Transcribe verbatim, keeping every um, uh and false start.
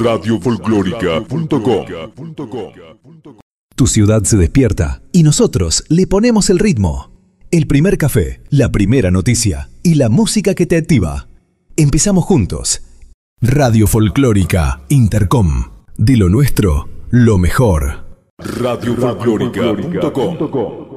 radio folclórica punto com. Tu ciudad se despierta y nosotros le ponemos el ritmo. El primer café, la primera noticia y la música que te activa. Empezamos juntos. Radio Folclórica Intercom. De lo nuestro, lo mejor. radio folclórica punto com.